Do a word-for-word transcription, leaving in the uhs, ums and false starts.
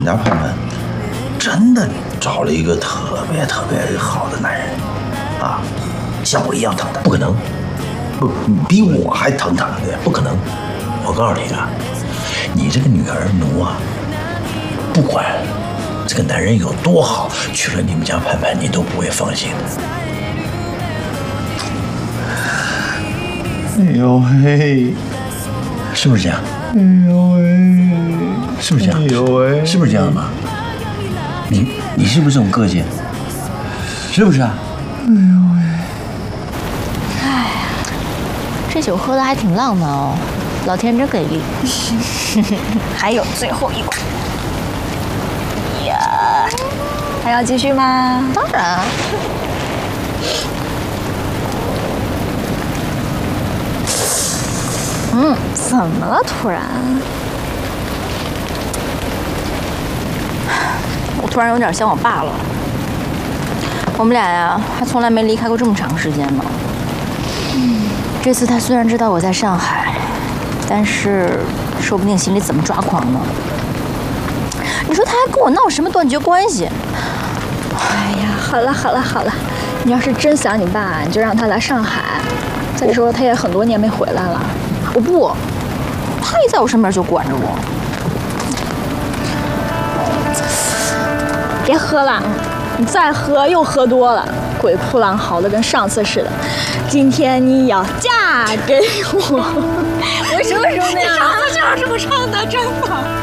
家盼盼真的找了一个特别特别好的男人啊，像我一样疼他，不可能，不比我还疼他，不可能。我告诉你啊，你这个女儿奴啊，不管这个男人有多好，娶了你们家盼盼，你都不会放心的。哎呦嘿，是不是这样？哎呦喂，是不是这样？哎呦喂，是不是这样嘛？你你是不是这种个性？是不是啊？哎呦喂！ 哎呀，这酒喝的还挺浪漫哦，老天真给力。 还有最后一关。呀，还要继续吗？ 当然。 嗯，怎么了？突然？ 我突然有点想我爸了。我们俩呀，还从来没离开过这么长时间呢。嗯，这次他虽然知道我在上海，但是说不定心里怎么抓狂呢？你说他还跟我闹什么断绝关系？ 哎呀，好了好了好了，你要是真想你爸，你就让他来上海。再说他也很多年没回来了。 我不，他一在我身边就管着我。 别喝了，你再喝又喝多了，鬼哭狼嚎的跟上次似的。今天你要嫁给我，我什么时候那样？上次就是这么唱的，真的。